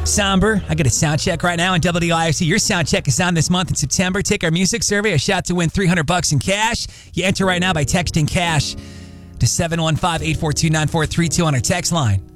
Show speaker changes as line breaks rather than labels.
Somber, I got a sound check right now on WIFC. Your sound check is on this month in September. Take our music survey, a shot to win $300 in cash. You enter right now by texting cash to 715-842-9432 on our text line.